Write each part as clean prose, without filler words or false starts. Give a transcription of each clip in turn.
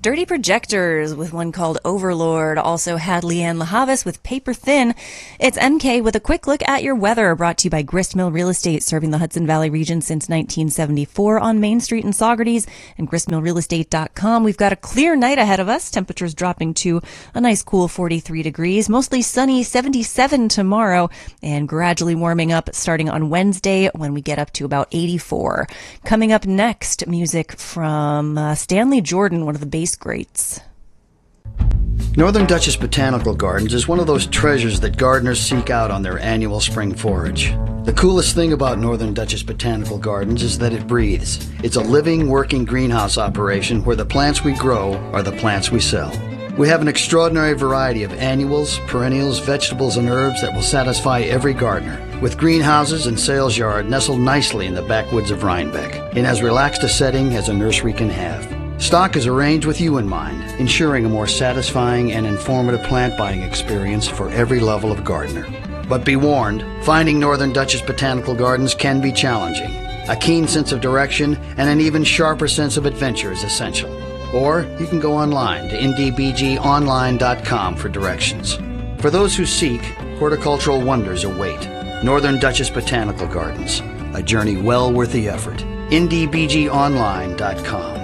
Dirty Projectors with one called Overlord. Also had Leanne LaHavis with Paper Thin. It's MK with a quick look at your weather, brought to you by Gristmill Real Estate, serving the Hudson Valley region since 1974 on Main Street in Saugerties and gristmillrealestate.com. We've got a clear night ahead of us. Temperatures dropping to a nice cool 43 degrees. Mostly sunny, 77 tomorrow, and gradually warming up starting on Wednesday when we get up to about 84. Coming up next, music from Stanley Jordan, one of the bass greats. Northern Dutchess Botanical Gardens is one of those treasures that gardeners seek out on their annual spring forage. The coolest thing about Northern Dutchess Botanical Gardens is that it breathes. It's a living, working greenhouse operation where the plants we grow are the plants we sell. We have an extraordinary variety of annuals, perennials, vegetables, and herbs that will satisfy every gardener, with greenhouses and sales yard nestled nicely in the backwoods of Rhinebeck, in as relaxed a setting as a nursery can have. Stock is arranged with you in mind, ensuring a more satisfying and informative plant buying experience for every level of gardener. But be warned, finding Northern Dutchess Botanical Gardens can be challenging. A keen sense of direction and an even sharper sense of adventure is essential. Or you can go online to ndbgonline.com for directions. For those who seek, horticultural wonders await. Northern Dutchess Botanical Gardens, a journey well worth the effort. ndbgonline.com.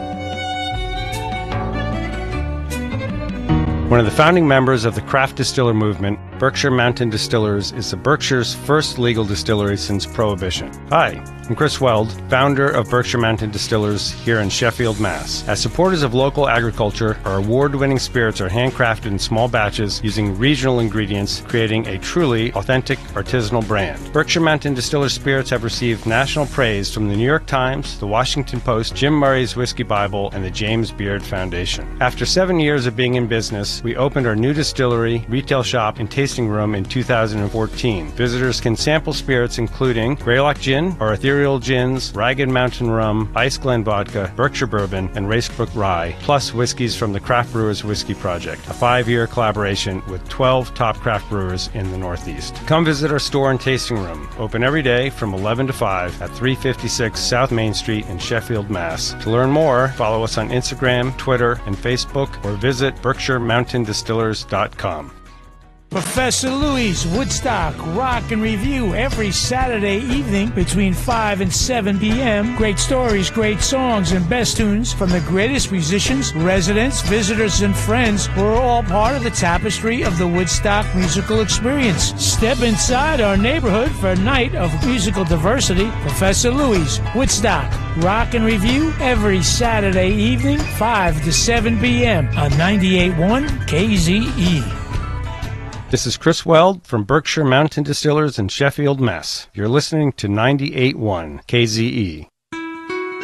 One of the founding members of the craft distiller movement, Berkshire Mountain Distillers is the Berkshire's first legal distillery since Prohibition. Hi, I'm Chris Weld, founder of Berkshire Mountain Distillers here in Sheffield, Mass. As supporters of local agriculture, our award-winning spirits are handcrafted in small batches using regional ingredients, creating a truly authentic artisanal brand. Berkshire Mountain Distillers spirits have received national praise from the New York Times, the Washington Post, Jim Murray's Whiskey Bible, and the James Beard Foundation. After 7 years of being in business, we opened our new distillery, retail shop, and tasting room in 2014. Visitors can sample spirits including Greylock Gin, our ethereal gins, Ragged Mountain Rum, Ice Glen Vodka, Berkshire Bourbon, and Racebrook Rye, plus whiskeys from the Craft Brewers Whiskey Project, a 5-year collaboration with 12 top craft brewers in the Northeast. Come visit our store and tasting room, open every day from 11 to 5 at 356 South Main Street in Sheffield, Mass. To learn more, follow us on Instagram, Twitter, and Facebook, or visit BerkshireMountainDistillers.com. Professor Louie's Woodstock Rock and Review every Saturday evening between 5 and 7 p.m. Great stories, great songs, and best tunes from the greatest musicians, residents, visitors, and friends who are all part of the tapestry of the Woodstock musical experience. Step inside our neighborhood for a night of musical diversity. Professor Louie's Woodstock Rock and Review every Saturday evening, 5 to 7 p.m. on 98.1 KZE. This is Chris Weld from Berkshire Mountain Distillers in Sheffield, Mass. You're listening to 98.1 KZE.